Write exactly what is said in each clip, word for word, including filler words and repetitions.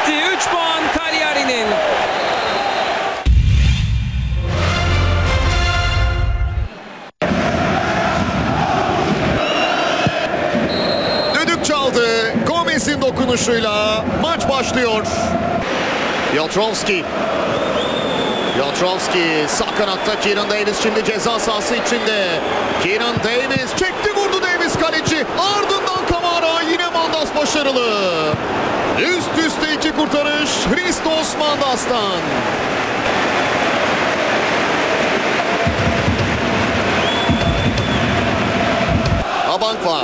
gitti. üç puan Cagliari'nin. Düdük çaldı. Gomez'in dokunuşuyla maç başlıyor. Piotrowski. Piotrowski sağ kanatta. Kieran Davis şimdi ceza sahası içinde. Kieran Davis çekti, vurdu Davis kaleci. Ardından Kamara, yine Mandas başarılı. Üst üste iki kurtarış Christos Mandas'tan. Abankva.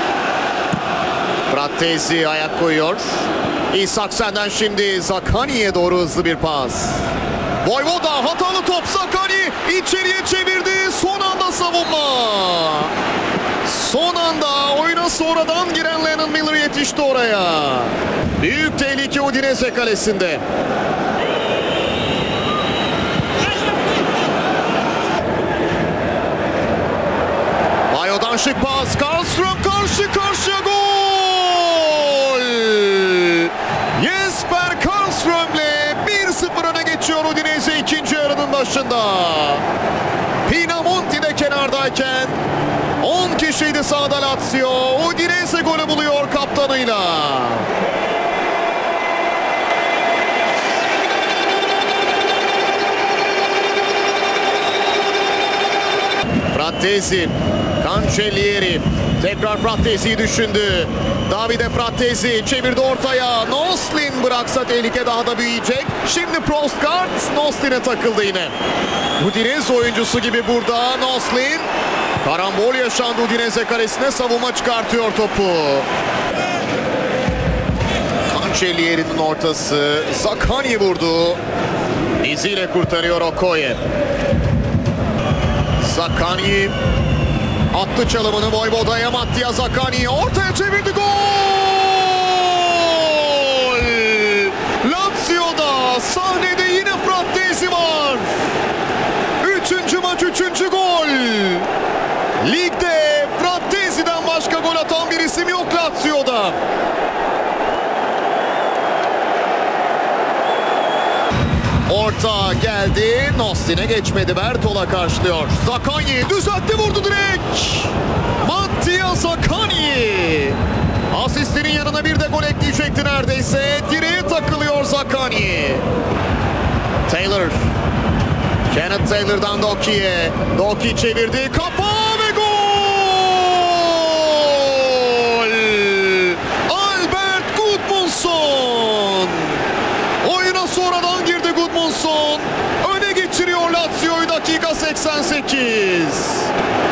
Frattesi ayak koyuyor. İshaksen'den şimdi Zaccagni'ye doğru hızlı bir pas. Vojvoda hatalı top, Zaccagni içeriye çevirdi. Son anda savunma. Son anda oyuna sonradan giren Lennon Miller yetişti oraya. Büyük tehlike Udinese kalesinde. Bayo'dan şık pas. Karlström karşı karşıya, gol! Jesper Karlström'le bir sıfır öne geçiyor Udinese ikinci yarının başında. Pinamonti de kenardayken on kişiydi sahada Lazio. Udinese golü buluyor kaptanıyla. Frattesi, Cancellieri, tekrar Frattesi'yi düşündü. Davide Frattesi çevirdi ortaya. Noslin bıraksa tehlike daha da büyüyecek. Şimdi Prostkart Noslin'e takıldı yine. Udinese oyuncusu gibi burada Noslin. Karambol yaşandı Udinese kalesine, savunma çıkartıyor topu. Cancellieri'nin ortası. Zaccagni vurdu. Diziyle kurtarıyor Okoye. Zaccagni attı çalımını Vojvoda'ya. Mattia Zaccagni ortaya çevirdi, gol! Lazio'da sahnede yine Frattesi var. Üçüncü maç, üçüncü gol. Ligde Frattesi'den başka gol atan bir isim yok Lazio'da. Orta geldi. Nostin'e geçmedi. Bertola karşılıyor. Zaccagni düzeltti, vurdu direkt. Mattia Zaccagni. Asistinin yanına bir de gol ekleyecekti neredeyse. Direğe takılıyor Zaccagni. Taylor. Kenneth Taylor'dan Doki'ye. Doki çevirdi. Kafa ve gol! Albert Gudmundsson. Oyuna sonradan girdi Gudmundsson. Öne geçiriyor Lazio'yu dakika seksen sekiz.